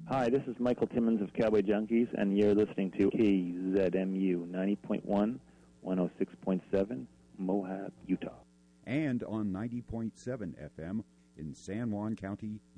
Hi, this is Michael Timmons of Cowboy Junkies, and you're listening to KZMU 90.1, 106.7, Moab, Utah. And on 90.7 FM in San Juan County,